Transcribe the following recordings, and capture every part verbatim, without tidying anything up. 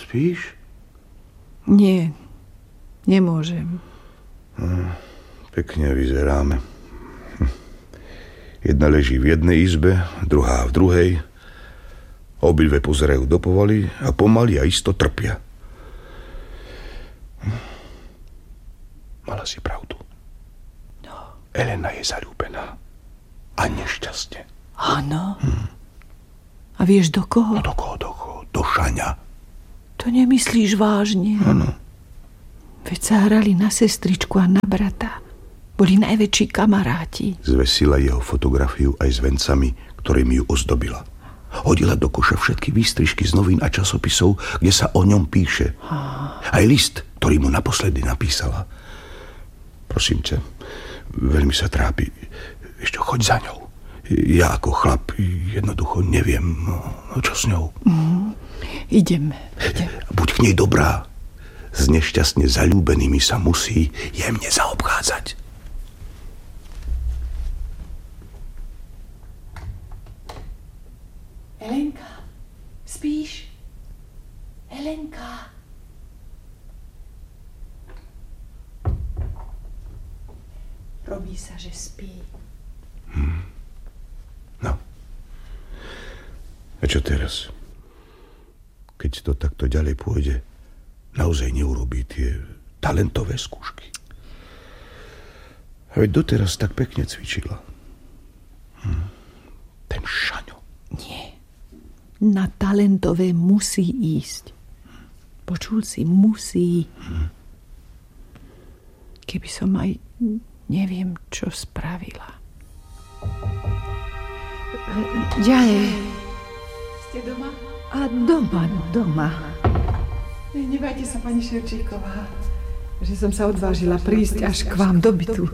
Spíš? Nie, nemôžem. Hm, pekne vyzeráme. Hm. Jedna leží v jednej izbe, druhá v druhej. Obidve pozerajú do povaly a pomaly a isto trpia. Hm. Mala si pravdu. No. Elena je zaľúbená. A nešťastne. Áno. Hm. A vieš do koho? No do koho, do koho? Do Šaňa. To nemyslíš vážne? Áno. Veď sa hrali na sestričku a na brata. Boli najväčší kamaráti. Zvesila jeho fotografiu aj s vencami, ktorými ju ozdobila. Hodila do koša všetky výstrižky z novín a časopisov, kde sa o ňom píše. Aj list, ktorý mu naposledy napísala. Prosím ťa, veľmi sa trápi. Ešte choď za ňou. Ja ako chlap jednoducho neviem, no, no čo s ňou. Mm, idem, idem. Buď k nej dobrá. S nešťastne zaľúbenými sa musí jemne zaobchádzať. Elenka, spíš? Elenka. Robí sa, že spí. Hmm. No. A čo teraz? Keď to takto ďalej pôjde, naozaj neurobí tie talentové skúšky. A veď doteraz tak pekne cvičila. Hm. Ten Šaňo. Nie. Na talentové musí ísť. Počul si, musí. Hm. Keby som aj neviem, čo spravila. Ďalej. Ste doma? A doma, doma. Ne, nebajte sa, pani Ševčíková, že som sa odvážila prísť až k vám do bytu.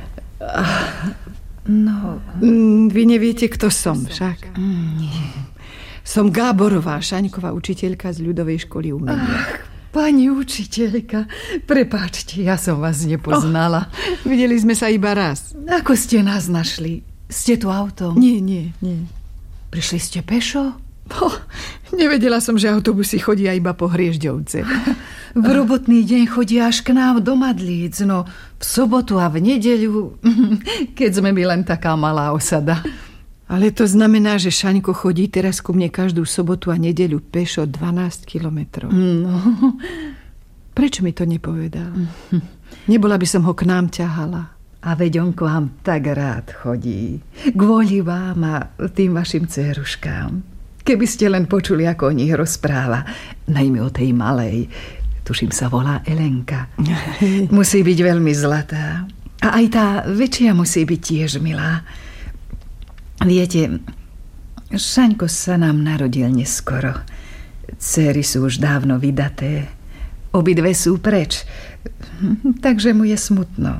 No, vy neviete, kto som však. Nie. Som Gáborová, Šaňková učiteľka z ľudovej školy umenia. Ach, pani učiteľka, prepáčte, ja som vás nepoznala. Oh, videli sme sa iba raz. Ako ste nás našli? Ste tu autom? Nie, nie, nie. Prišli ste pešo? Oh, nevedela som, že autobusy chodia iba po Hriežďovce. V robotný deň chodia až k nám do Madlíc, no v sobotu a v nedeľu, keď sme my len taká malá osada. Ale to znamená, že Šaňko chodí teraz ku mne každú sobotu a nedeľu pešo dvanásť kilometrov. No. Prečo mi to nepovedal? Nebola by som ho k nám ťahala. A veď on k vám tak rád chodí. Kvôli vám a tým vašim dceruškám. Keby ste len počuli, ako o nich rozpráva. Najmä o tej malej. Tuším, sa volá Elenka. Musí byť veľmi zlatá. A aj tá väčšia musí byť tiež milá. Viete, Šaňko sa nám narodil neskoro. Dcery sú už dávno vydaté. Obidve sú preč. Takže mu je smutno.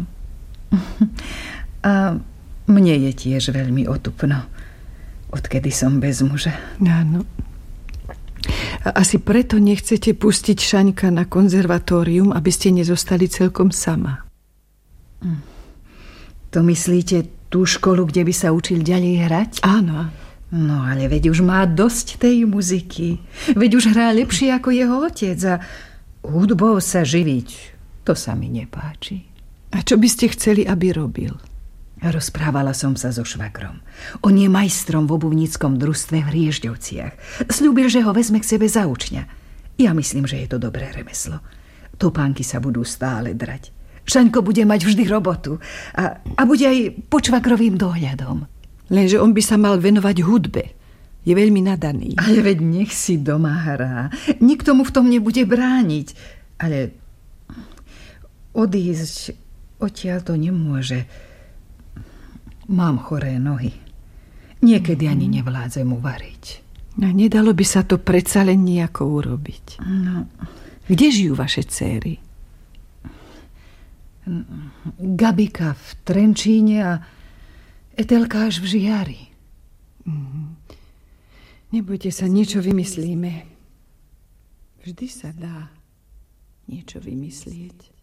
A mne je tiež veľmi otupno, odkedy som bez muža. Áno. Asi preto nechcete pustiť Šaňka na konzervatórium, aby ste nezostali celkom sama. To myslíte tú školu, kde by sa učil ďalej hrať? Áno. No ale veď už má dosť tej muziky. Veď už hrá lepšie ako jeho otec a hudbou sa živiť, to sa mi nepáči. A čo by ste chceli, aby robil? Rozprávala som sa so švagrom. On je majstrom v obuvníckom družstve v Hriežďovciach. Sľúbil, že ho vezme k sebe za učňa. Ja myslím, že je to dobré remeslo. Topánky sa budú stále drať. Šaňko bude mať vždy robotu a, a bude aj pod švagrovým dohľadom. Lenže on by sa mal venovať hudbe. Je veľmi nadaný. Ale veď nech si doma hrá. Nikto mu v tom nebude brániť. Ale odísť odtiaľ to nemôže. Mám choré nohy. Niekedy ani nevládzem uvariť. No, nedalo by sa to predsa len nejako urobiť. No. Kde žijú vaše dcéry? Gabika v Trenčíne a Etelka až v Žiari. Mm. Nebojte sa, niečo vymyslíme. Vždy sa dá niečo vymyslieť.